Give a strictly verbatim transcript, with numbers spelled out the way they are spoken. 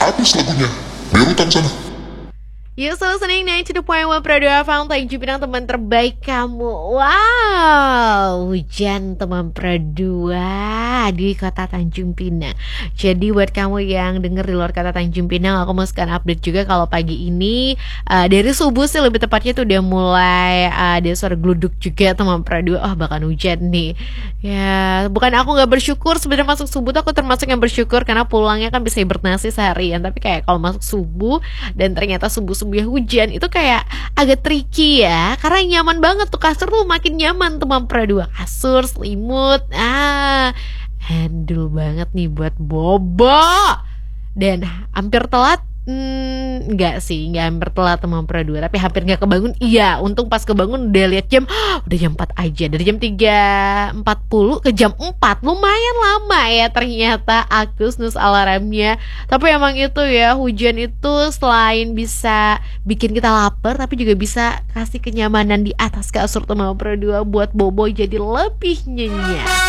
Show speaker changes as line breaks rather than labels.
Habis lagunya. Berutan sana.
You so listening to the point one Pro dua Fountain Jupiter teman terbaik kamu. Wow, hujan teman Pro dua di kota Tanjung Pinang. Jadi buat kamu yang denger di luar kota Tanjung Pinang, aku mau sekarang update juga kalau pagi ini uh, dari subuh sih lebih tepatnya tuh udah mulai uh, ada suara gluduk juga teman Pro dua. Oh bahkan hujan nih. Ya bukan aku nggak bersyukur, sebenarnya masuk subuh tuh aku termasuk yang bersyukur karena pulangnya kan bisa hibernasi seharian. Tapi kayak kalau masuk subuh dan ternyata subuh ya hujan itu kayak agak tricky ya, karena nyaman banget tuh kasur tuh, makin nyaman teman Pro dua, kasur, selimut, ah handle banget nih buat bobo. Dan hampir telat, hmm, enggak sih, enggak hampir telat teman Pro dua, tapi hampir nggak kebangun. Iya, untung pas kebangun udah lihat jam, udah jam empat aja. Dari jam tiga empat puluh ke jam empat, lumayan lama ya ternyata aku snooze alarmnya. Tapi emang itu ya, hujan itu selain bisa bikin kita lapar, tapi juga bisa kasih kenyamanan di atas kasur teman Pro dua buat bobo jadi lebih nyenyak.